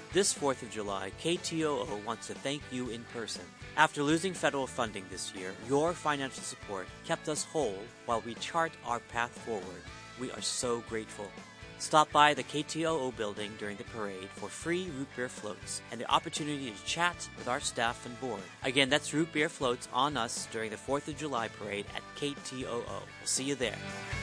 This 4th of July, KTOO wants to thank you in person. After losing federal funding this year, your financial support kept us whole while we chart our path forward. We are so grateful. Stop by the KTOO building during the parade for free root beer floats and the opportunity to chat with our staff and board. Again, that's root beer floats on us during the 4th of July parade at KTOO. We'll see you there.